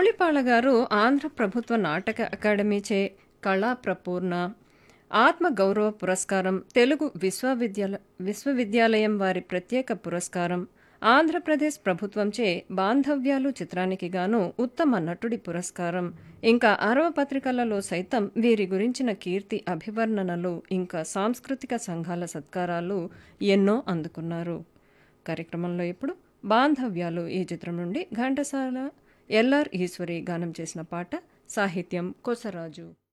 ధూళిపాళ గారు ఆంధ్ర ప్రభుత్వ నాటక అకాడమీచే కళా ప్రపూర్ణ, ఆత్మగౌరవ పురస్కారం, తెలుగు విశ్వవిద్యాలయం వారి ప్రత్యేక పురస్కారం, ఆంధ్రప్రదేశ్ ప్రభుత్వంచే బాంధవ్యాలు చిత్రానికి గాను ఉత్తమ నటుడి పురస్కారం, ఇంకా అరవ పత్రికలలో సైతం వీరి గురించిన కీర్తి అభివర్ణనలు, ఇంకా సాంస్కృతిక సంఘాల సత్కారాలు ఎన్నో అందుకున్నారు. కార్యక్రమంలో ఇప్పుడు బాంధవ్యాలు ఈ చిత్రం నుండి ఘంటసాల ఎల్ఆర్ ఈశ్వరి గానం చేసిన పాట, సాహిత్యం కొసరాజు.